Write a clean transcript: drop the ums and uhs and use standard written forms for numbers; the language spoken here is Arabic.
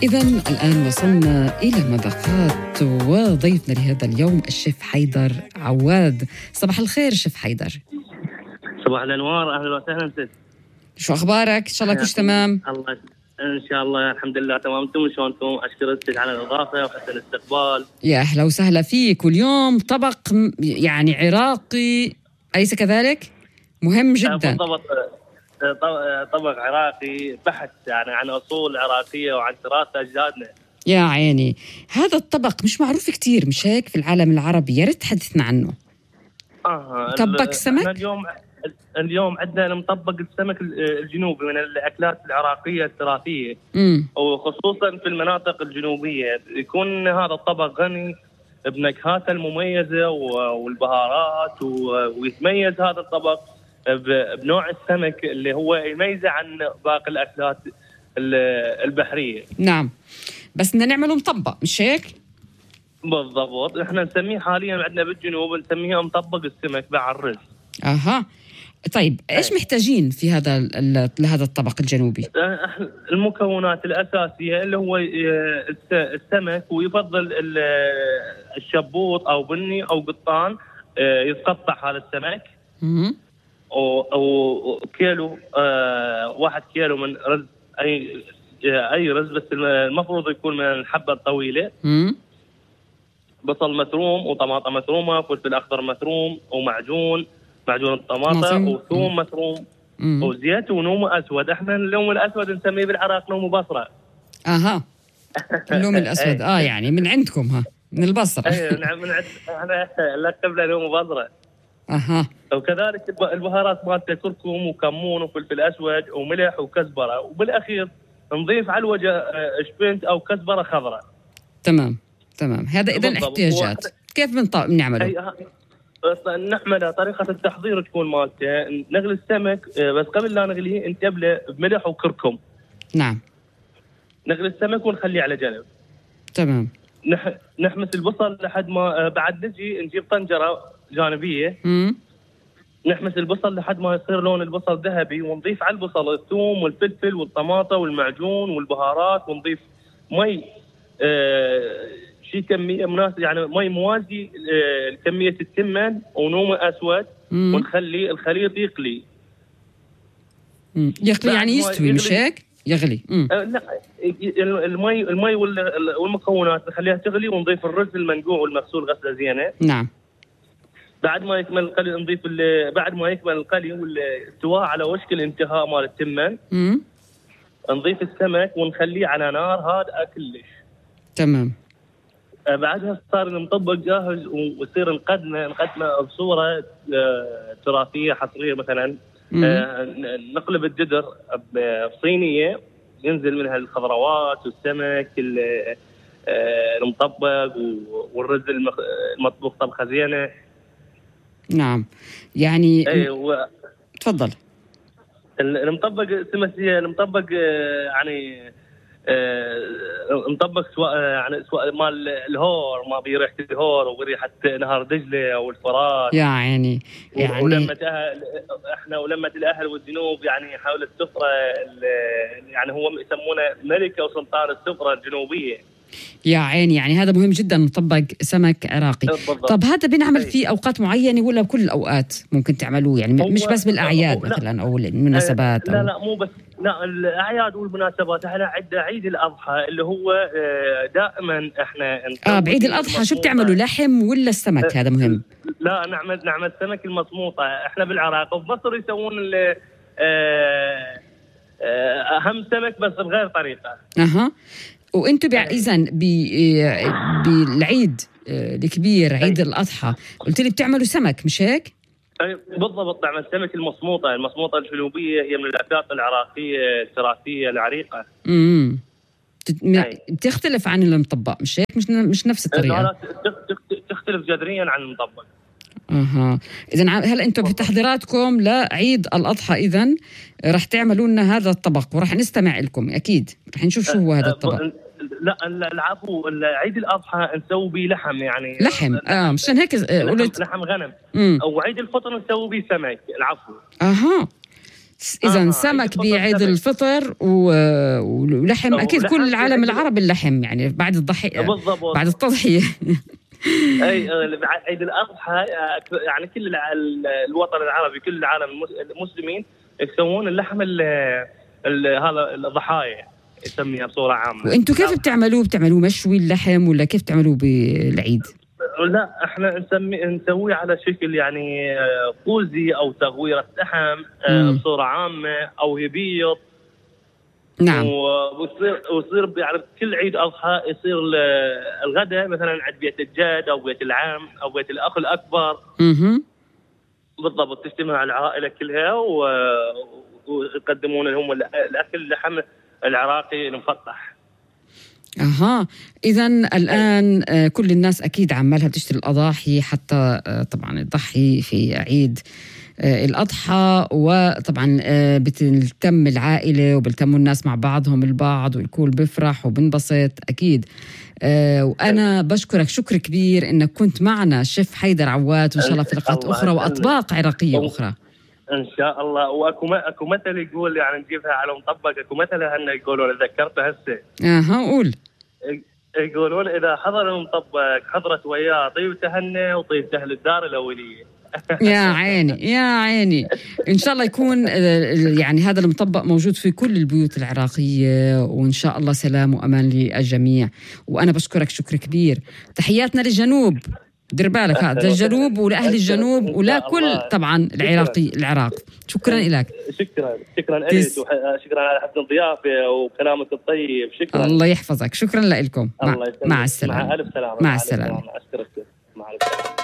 إذا الآن وصلنا إلى مذاقات وضيفنا لهذا اليوم الشيف حيدر عواد. صباح الخير شيف حيدر. صباح الأنوار، أهلا وسهلا ست. شو أخبارك؟ إن شاء الله كلش تمام؟ الله إن شاء الله الحمد لله تمام. أنتم شلونكم؟ أشكرك على الإضافة وحسن الاستقبال. يا أهلا وسهلا فيك. واليوم طبق يعني عراقي أليس كذلك؟ مهم جدا. بالضبط، طبق عراقي بحث يعني عن أصول عراقية وعن تراث أجدادنا. يا عيني، هذا الطبق مش معروف كتير مش هيك في العالم العربي، يا ريت تحدثنا عنه. طبق سمك؟ اليوم عندنا مطبق السمك الجنوبي من الأكلات العراقية التراثية، وخصوصا في المناطق الجنوبية يكون هذا الطبق غني بنكهاته المميزة والبهارات، ويتميز هذا الطبق بنوع السمك اللي هو يميزه عن باقي الأكلات البحرية. نعم، بس بدنا نعمله مطبق مش هيك؟ بالضبط، احنا نسميه حاليا عندنا بالجنوب نسميه مطبق السمك مع الرز. طيب ايش محتاجين في لهذا الطبق الجنوبي؟ المكونات الأساسية اللي هو السمك، ويفضل الشبوط أو بني أو قطان، يتقطع هذا السمك. أو كيلو، 1 كيلو من رز، أي رز، بس المفروض يكون من الحبة الطويلة. بصل مثروم وطماطم مثرومة، فلفل أخضر مثروم، ومعجون الطماطم، وثوم مثروم، وزيت ونوم أسود. احنا اللوم الأسود نسميه بالعراق لوم بصرة. اللوم الأسود يعني من عندكم من البصرة. نعم، من عند احنا لقبنا لوم بصرة. وكذلك البهارات مالته كركم وكمون وفلفل أسود وملح وكزبرة، وبالأخير نضيف على الوجه شبنت أو كزبرة خضراء. تمام، هذا إذن احتياجات. كيف بنعمله؟ نحمله. طريقة التحضير تكون مالته نغلي السمك، بس قبل لا نغليه نتبله بملح وكركم. نعم. نغلي السمك ونخليه على جنب. تمام. نحمس البصل لحد ما بعد نجيب طنجرة جانبية. نحمس البصل لحد ما يصير لون البصل ذهبي، ونضيف على البصل الثوم والفلفل والطماطم والمعجون والبهارات، ونضيف مي شيء كمية مناسبة، يعني مي موازي لكمية التمن ونوم أسود، ونخلي الخليط يقلي. يعني يستوي مش هيك؟ يغلي. لا، المي والمكونات نخليها تغلي، ونضيف الرز المنقوع والمغسول غسله زينه. نعم. بعد ما يكمل القلي نضيف بعد ما يكمل القلي والاستواء على وشك الانتهاء مال التمن، نضيف السمك ونخليه على نار هادئه كلش. تمام. بعدها صار المطبق جاهز، ويصير نقدمه بصوره تراثيه حصريه. مثلا نقلب الددر بصينيه، ينزل منها الخضروات والسمك المطبق والرز المطبوخ طبخه زينه. نعم، يعني تفضل. المطبق سمسيه، المطبق يعني مطبق سواء مال الهور، ما بريحه الهور وريحه نهر دجله او الفرات. يعني ولمة احنا ولمة الاهل والجنوب يعني حول السفره، يعني هو يسمونه ملكه وسلطان السفره الجنوبيه. يا عيني، يعني هذا مهم جدا، مطبق سمك عراقي. طب هذا بنعمل في اوقات معينه ولا بكل الاوقات ممكن تعملوه؟ يعني مش بس بالاعياد مثلا او المناسبات؟ لا مو بس، لا الاعياد والمناسبات. احنا عندنا عيد الاضحى اللي هو دائما احنا بعيد الاضحى شو بتعملوا، لحم ولا السمك؟ هذا مهم. لا، نعمل سمك المصموطه. احنا بالعراق وبمصر يسوون اهم سمك بس بغير طريقه. وانتم اذا بالعيد الكبير، عيد الاضحى، قلت لي بتعملوا سمك مش هيك؟ بالضبط، نعمل سمك المصموطه الجنوبيه، هي من الاكلات العراقيه التراثيه العريقه. بتختلف عن المطبق مش هيك؟ مش نفس الطريقه؟ لا، تختلف جذريا عن المطبق. إذن هل أنتم في تحضيراتكم لعيد الأضحى إذن رح تعملوا لنا هذا الطبق، ورح نستمع لكم أكيد، رح نشوف شو هو هذا الطبق. لا، العفو، عيد الأضحى نسوي به لحم، يعني لحم. مشان هيك قلت لحم غنم. أو عيد الفطر نسوي به سمك. العفو. إذا سمك بعيد الفطر ولحم أكيد كل العالم العربي اللحم يعني بعد الضحية بعد التضحية. أي عيد الأضحى يعني كل الوطن العربي كل العالم المسلمين يسوون اللحم هذا الضحايا يسميها بصورة عامة. وأنتوا كيف بتعملوه مشوي اللحم ولا كيف بتعملوه بالعيد؟ لا احنا نسويه على شكل يعني قوزي او تغويرة لحم بصورة عامة او هبيط. نعم. ويصير يعني كل عيد اضحى يصير الغداء مثلا عند بيت الجد او بيت العم او بيت الاخ الاكبر. بالضبط تجتمع العائلة كلها ويقدمون لهم الاكل اللحم العراقي المفتح. إذا الآن كل الناس أكيد عمالها بتشتري الأضاحي حتى طبعا تضحي في عيد الأضحى، وطبعا بتلتم العائلة وبلتموا الناس مع بعضهم البعض والكل بفرح وبنبسط أكيد. وأنا بشكرك شكر كبير إنك كنت معنا شيف حيدر عواد، وإن شاء الله في لقاءات أخرى وأطباق عراقية أخرى ان شاء الله. واكو مثل يقول يعني نجيبها على مطبق، اكو مثل هن يقولون ذكرته هسه. قول. يقولون اذا حضر المطبق حضرت وياه طيبته هن وطيبته اهل الدار الاوليه. يا عيني ان شاء الله يكون يعني هذا المطبق موجود في كل البيوت العراقيه، وان شاء الله سلام وامان للجميع. وانا بشكرك شكر كبير. تحياتنا للجنوب، دير بالك هذا الجنوب ولاهل الجنوب ولا كل طبعا العراق. شكرا لك. شكرا لك شكرا على حسن الضيافه وكلامك الطيب. شكرا. الله يحفظك. شكرا لكم. مع السلامه. مع الف سلامه. مع السلامه. مع السلامه.